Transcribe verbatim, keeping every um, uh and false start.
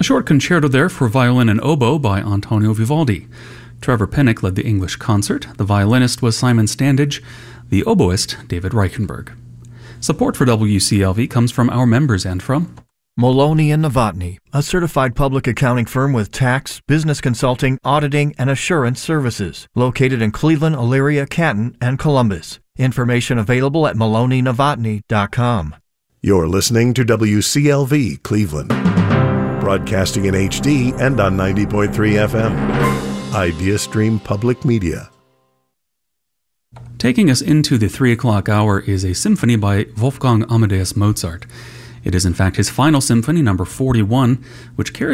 A short concerto there for violin and oboe by Antonio Vivaldi. Trevor Pinnock led the English concert. The violinist was Simon Standage, the oboist David Reichenberg. Support for W C L V comes from our members and from Maloney and Novotny, a certified public accounting firm with tax, business consulting, auditing, and assurance services, located in Cleveland, Elyria, Canton, and Columbus. Information available at maloney novotny dot com. You're listening to W C L V Cleveland, broadcasting in H D and on ninety point three F M. IdeaStream Public Media. Taking us into the three o'clock hour is a symphony by Wolfgang Amadeus Mozart. It is in fact his final symphony, number forty-one, which carries